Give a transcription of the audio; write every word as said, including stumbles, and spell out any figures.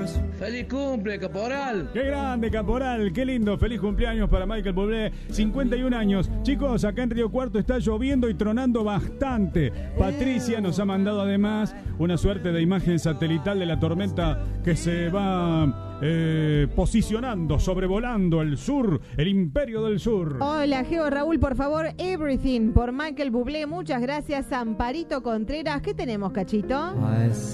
¡Feliz cumple, caporal! ¡Qué grande, caporal! ¡Qué lindo! ¡Feliz cumpleaños para Michael Bublé! cincuenta y un años. Chicos, acá en Río Cuarto está lloviendo y tronando bastante. Patricia nos ha mandado además una suerte de imagen satelital de la tormenta que se va eh, posicionando, sobrevolando el sur, el imperio del sur. Hola, Geo Raúl, por favor, Everything por Michael Bublé. Muchas gracias, Amparito Contreras. ¿Qué tenemos, Cachito?